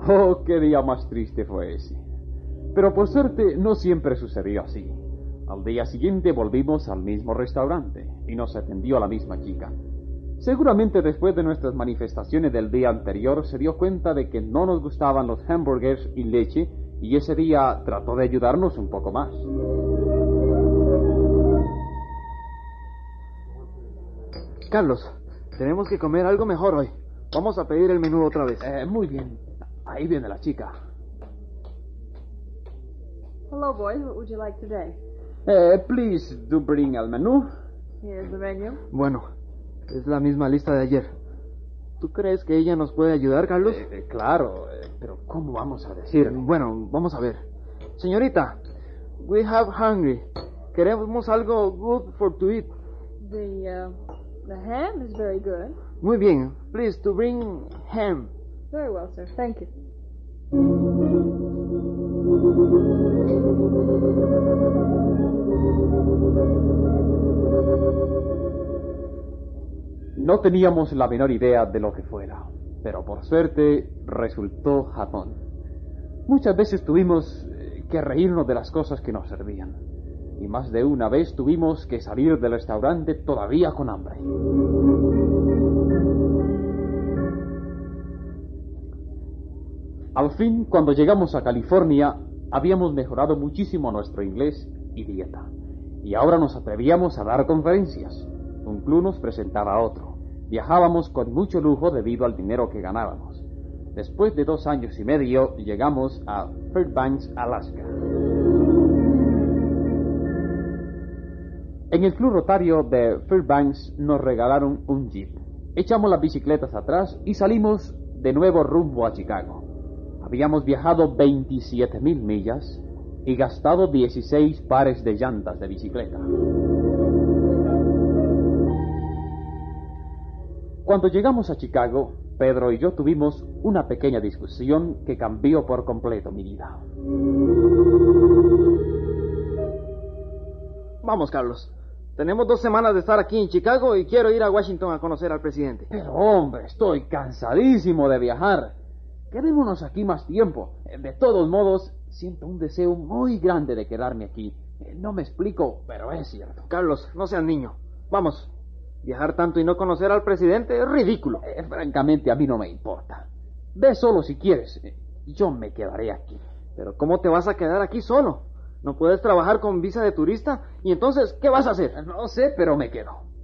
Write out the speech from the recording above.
Oh, qué día más triste fue ese. Pero por suerte no siempre sucedió así. Al día siguiente volvimos al mismo restaurante y nos atendió la misma chica. Seguramente después de nuestras manifestaciones del día anterior se dio cuenta de que no nos gustaban los hamburgues y leche y ese día trató de ayudarnos un poco más. Carlos, tenemos que comer algo mejor hoy. Vamos a pedir el menú otra vez. Muy bien. Ahí viene la chica. Hello, boys. What would you like today? Please do bring el menú. Here's the menu. Bueno, es la misma lista de ayer. ¿Tú crees que ella nos puede ayudar, Carlos? Claro, pero ¿cómo vamos a decir? Bueno, vamos a ver. Señorita, we have hungry. Queremos algo good for to eat. The ham is very good. Muy bien. Please to bring ham. Very well, sir. Thank you. No teníamos la menor idea de lo que fuera, pero por suerte resultó jatón. Muchas veces tuvimos que reírnos de las cosas que nos servían, y más de una vez tuvimos que salir del restaurante todavía con hambre. Al fin, cuando llegamos a California, habíamos mejorado muchísimo nuestro inglés y dieta, y ahora nos atrevíamos a dar conferencias. Un club nos presentaba a otro. Viajábamos con mucho lujo debido al dinero que ganábamos. Después de 2 años y medio, llegamos a Fairbanks, Alaska. En el club rotario de Fairbanks nos regalaron un jeep. Echamos las bicicletas atrás y salimos de nuevo rumbo a Chicago. Habíamos viajado 27,000 millas y gastado 16 pares de llantas de bicicleta. Cuando llegamos a Chicago, Pedro y yo tuvimos una pequeña discusión que cambió por completo mi vida. Vamos, Carlos. Tenemos 2 semanas de estar aquí en Chicago y quiero ir a Washington a conocer al presidente. Pero hombre, estoy cansadísimo de viajar. Quedémonos aquí más tiempo. De todos modos, siento un deseo muy grande de quedarme aquí. No me explico, pero es cierto. Carlos, no seas niño. Vamos. Viajar tanto y no conocer al presidente es ridículo. Francamente, a mí no me importa. Ve solo si quieres. Yo me quedaré aquí. Pero ¿cómo te vas a quedar aquí solo? ¿No puedes trabajar con visa de turista? ¿Y entonces qué vas a hacer? No sé, pero me quedo.